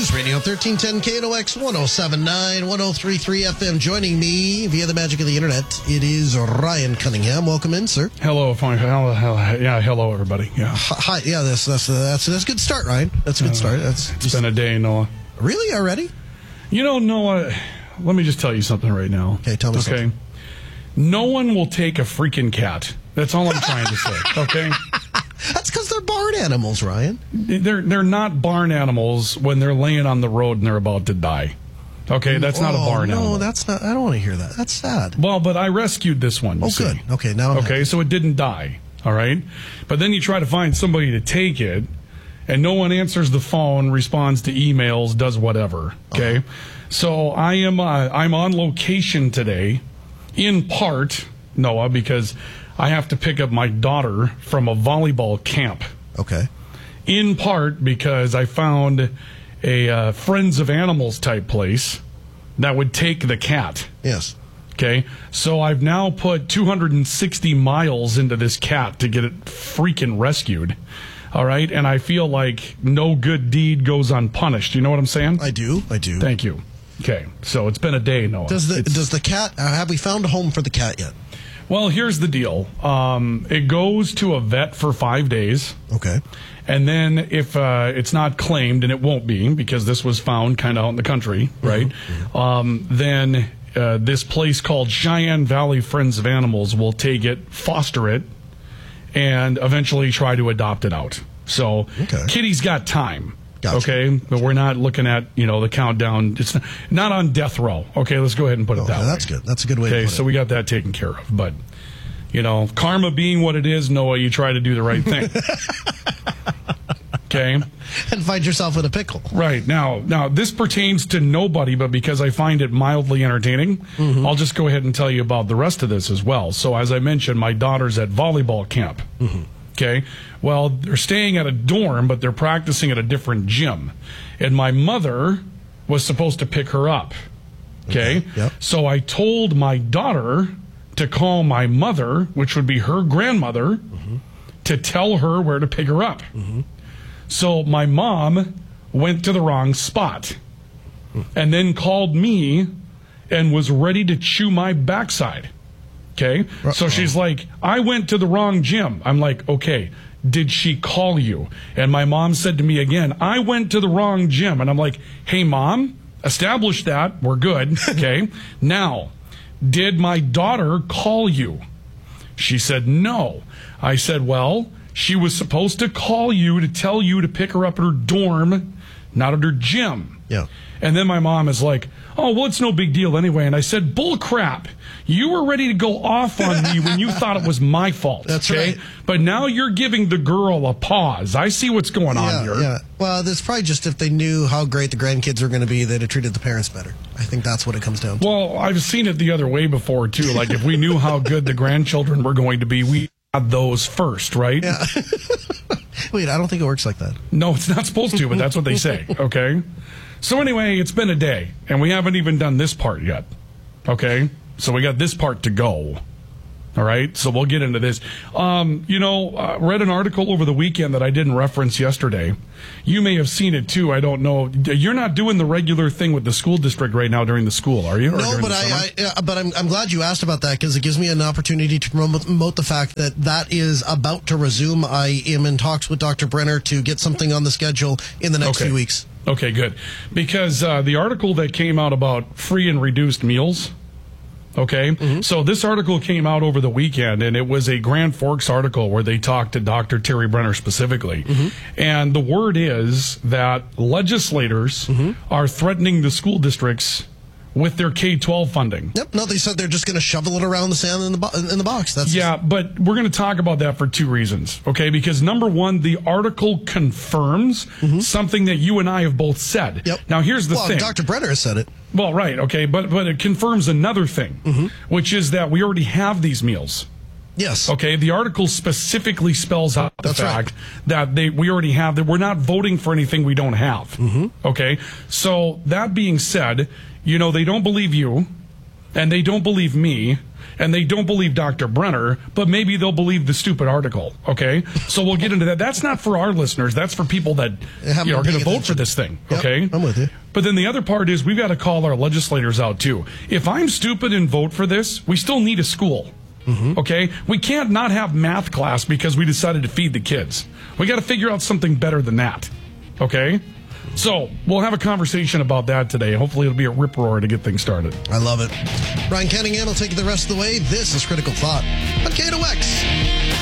News Radio 1310 KNOX 1079 1033 FM. Joining me via the magic of the internet, it is Ryan Cunningham. Welcome in, sir. Hello, hello, everybody. Yeah. Hi. Yeah, that's a good start, Ryan. That's a good start. It's been a day, Noah. Really? Already? You know, Noah, let me just tell you something right now. Okay, tell me something. No one will take a freaking cat. That's all I'm trying to say, okay? That's because they're barn animals, Ryan. They're not barn animals when they're laying on the road and they're about to die. Okay, that's not a barn animal. No, that's not. I don't want to hear that. That's sad. Well, but I rescued this one. Oh, good. Okay, now. Okay, so it didn't die. All right, but then you try to find somebody to take it, and no one answers the phone, responds to emails, does whatever. Okay, so I'm on location today, in part, Noah, because I have to pick up my daughter from a volleyball camp. Okay. In part because I found a Friends of Animals type place that would take the cat. Yes. Okay. So I've now put 260 miles into this cat to get it freaking rescued. All right. And I feel like no good deed goes unpunished. You know what I'm saying? I do. Thank you. Okay. So it's been a day, Noah. Does the cat, have we found a home for the cat yet? Well, here's the deal. It goes to a vet for 5 days. Okay. And then if it's not claimed, and it won't be because this was found kind of out in the country, right? Then this place called Cheyenne Valley Friends of Animals will take it, foster it, and eventually try to adopt it out. So Kitty's got time. Gotcha. Okay, but we're not looking at the countdown. It's not on death row. Okay, let's go ahead and put it that way. That's good. That's a good way. Okay, to put so it. we got that taken care of. But karma being what it is, Noah, you try to do the right thing. Okay, and find yourself in a pickle. Right now, this pertains to nobody, but because I find it mildly entertaining, I'll just go ahead and tell you about the rest of this as well. So, as I mentioned, my daughter's at volleyball camp. Okay, well, they're staying at a dorm, but they're practicing at a different gym. And my mother was supposed to pick her up. Okay? Yep. So I told my daughter to call my mother, which would be her grandmother, to tell her where to pick her up. So my mom went to the wrong spot and then called me and was ready to chew my backside. Okay, so she's like, I went to the wrong gym. I'm like, okay, did she call you? And my mom said to me again, I went to the wrong gym. And I'm like, hey, Mom, establish that. We're good. Okay, now, did my daughter call you? She said, no. I said, well, she was supposed to call you to tell you to pick her up at her dorm, not at her gym. Yeah. And then my mom is like, oh, well, it's no big deal anyway. And I said, bull crap. You were ready to go off on me when you thought it was my fault. That's okay? right. But now you're giving the girl a pause. I see what's going on here. Yeah. Well, that's probably just if they knew how great the grandkids are going to be, they'd have treated the parents better. I think that's what it comes down to. Well, I've seen it the other way before, too. Like, if we knew how good the grandchildren were going to be, we had those first, right? Yeah. Wait, I don't think it works like that. No, it's not supposed to, but that's what they say, okay? So anyway, it's been a day, and we haven't even done this part yet, okay? So we got this part to go, all right? So we'll get into this. Read an article over the weekend that I didn't reference yesterday. You may have seen it, too. I don't know. You're not doing the regular thing with the school district right now during the school, are you? No, but I'm glad you asked about that because it gives me an opportunity to promote the fact that is about to resume. I am in talks with Dr. Brenner to get something on the schedule in the next few weeks. Okay, good. Because the article that came out about free and reduced meals, okay? So this article came out over the weekend, and it was a Grand Forks article where they talked to Dr. Terry Brenner specifically. And the word is that legislators are threatening the school districts with their K-12 funding. Yep. No, they said they're just going to shovel it around the sand in the box. But we're going to talk about that for two reasons, okay? Because number one, the article confirms something that you and I have both said. Yep. Now, here's the thing. Dr. Brenner has said it. Well, right, okay, but it confirms another thing, which is that we already have these meals. Yes. Okay, the article specifically spells out the fact that we already have, that we're not voting for anything we don't have. Okay, so that being said, they don't believe you. and they don't believe me, and they don't believe Dr. Brenner, but maybe they'll believe the stupid article, okay? So we'll get into that. That's not for our listeners. That's for people that are going to vote for this thing, okay? Yep, I'm with you. But then the other part is we've got to call our legislators out, too. If I'm stupid and vote for this, we still need a school, okay? We can't not have math class because we decided to feed the kids. We got to figure out something better than that, okay? So we'll have a conversation about that today. Hopefully it'll be a rip-roar to get things started. I love it. Brian Cunningham will take you the rest of the way. This is Critical Thought on K2X.